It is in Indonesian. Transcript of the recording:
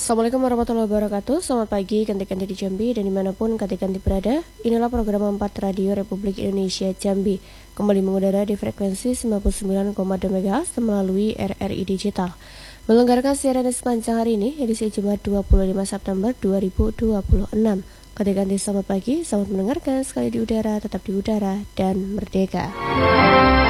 Assalamualaikum warahmatullahi wabarakatuh. Selamat pagi Ganti-Ganti di Jambi dan dimanapun Ganti-Ganti berada. Inilah program 4 Radio Republik Indonesia Jambi, kembali mengudara di frekuensi 99,2 MHz melalui RRI Digital. Melenggarkan siaran sepanjang hari ini, edisi Jumat 25 September 2026. Ganti-Ganti selamat pagi, selamat mendengarkan. Sekali di udara, tetap di udara, dan merdeka.